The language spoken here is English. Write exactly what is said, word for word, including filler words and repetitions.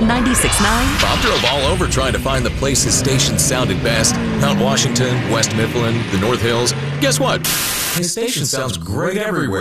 ninety-six point nine. Bob drove all over trying to find the place his station sounded best. Mount Washington, West Mifflin, the North Hills. Guess what? His station sounds great everywhere.